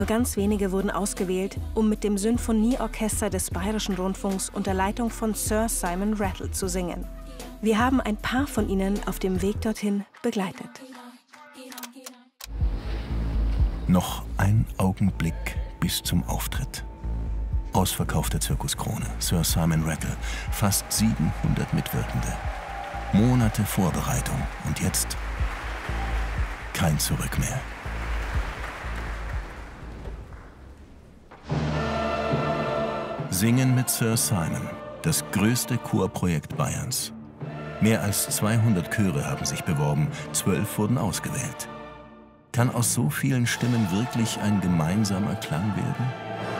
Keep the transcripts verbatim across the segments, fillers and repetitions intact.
Nur ganz wenige wurden ausgewählt, um mit dem Sinfonieorchester des Bayerischen Rundfunks unter Leitung von Sir Simon Rattle zu singen. Wir haben ein paar von ihnen auf dem Weg dorthin begleitet. Noch ein Augenblick bis zum Auftritt. Ausverkaufte Zirkuskrone, Sir Simon Rattle, fast siebenhundert Mitwirkende. Monate Vorbereitung und jetzt kein Zurück mehr. Singen mit Sir Simon, das größte Chorprojekt Bayerns. Mehr als zweihundert Chöre haben sich beworben, zwölf wurden ausgewählt. Kann aus so vielen Stimmen wirklich ein gemeinsamer Klang werden?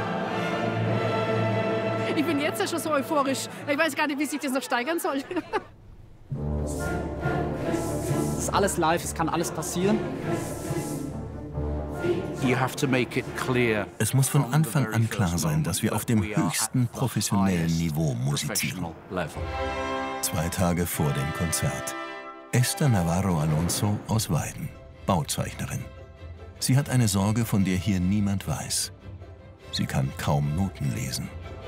Ich bin jetzt ja schon so euphorisch. Ich weiß gar nicht, wie sich das noch steigern soll. Es ist alles live, es kann alles passieren. Es muss von Anfang an klar sein, dass wir auf dem höchsten professionellen Niveau musizieren. Zwei Tage vor dem Konzert. Esther Navarro Alonso aus Weiden, Bauzeichnerin. Sie hat eine Sorge, von der hier niemand weiß. Sie kann kaum Noten lesen.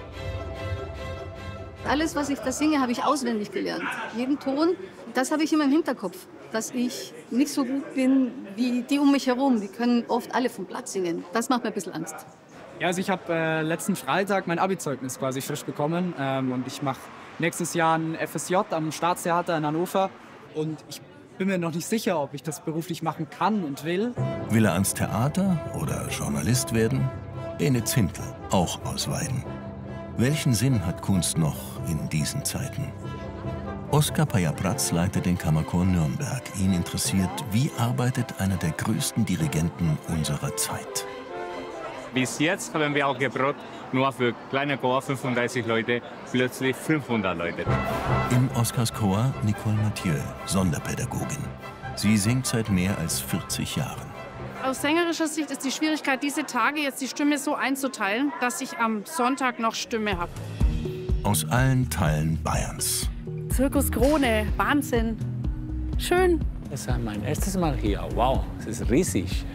Alles, was ich da singe, habe ich auswendig gelernt. Jeden Ton, das habe ich immer im Hinterkopf. Dass ich nicht so gut bin wie die um mich herum. Die können oft alle vom Blatt singen. Das macht mir ein bisschen Angst. Ja, also ich habe äh, letzten Freitag mein Abi-Zeugnis quasi frisch bekommen. Ähm, und ich mache nächstes Jahr ein F S J am Staatstheater in Hannover. Und ich bin mir noch nicht sicher, ob ich das beruflich machen kann und will. Will er ans Theater oder Journalist werden? Ene Zintl, auch aus Weiden. Welchen Sinn hat Kunst noch in diesen Zeiten? Oskar Payer-Bratz leitet den Kammerchor Nürnberg. Ihn interessiert, wie arbeitet einer der größten Dirigenten unserer Zeit. Bis jetzt haben wir auch geprobt, nur für kleine Chor, fünfunddreißig Leute, plötzlich fünfhundert Leute. In Oskars Chor Nicole Mathieu, Sonderpädagogin. Sie singt seit mehr als vierzig Jahren. Aus sängerischer Sicht ist die Schwierigkeit, diese Tage jetzt die Stimme so einzuteilen, dass ich am Sonntag noch Stimme habe. Aus allen Teilen Bayerns. Zirkus Krone, Wahnsinn. Schön. Das ist mein erstes Mal hier. Wow, es ist riesig.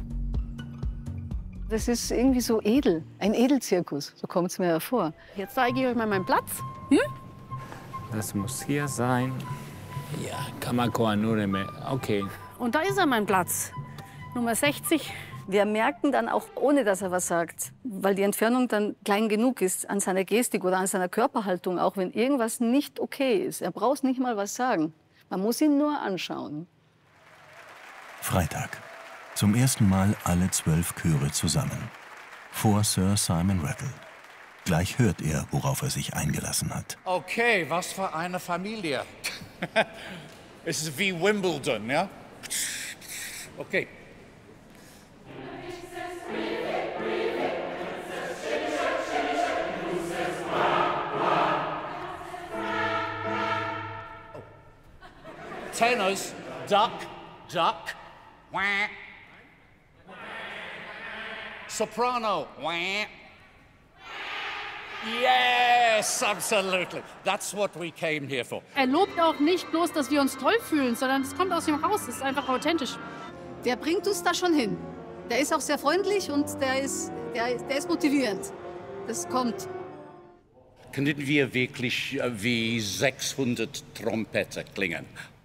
Das ist irgendwie so edel. Ein Edelzirkus, so kommt es mir hervor. Jetzt zeige ich euch mal meinen Platz. Hm? Das muss hier sein. Ja, Kammerchor Nürnberg. Okay. Und da ist er, mein Platz. Nummer sechzig. Wir merken dann auch, ohne dass er was sagt, weil die Entfernung dann klein genug ist, an seiner Gestik oder an seiner Körperhaltung, auch wenn irgendwas nicht okay ist. Er braucht nicht mal was sagen. Man muss ihn nur anschauen. Freitag. Zum ersten Mal alle zwölf Chöre zusammen. Vor Sir Simon Rattle. Gleich hört er, worauf er sich eingelassen hat. Okay, was für eine Familie. Es ist wie Wimbledon, ja? Okay. Tenors, duck, duck, wah. Soprano, wah. Yes, absolutely. That's what we came here for. Er lobt auch nicht bloß, dass wir uns toll fühlen, sondern es kommt aus ihm raus. Es ist einfach authentisch. Der bringt uns da schon hin. Der ist auch sehr freundlich und der ist, der, der ist motivierend. Das kommt. Könnten wir wirklich wie sechshundert Trompeter klingen?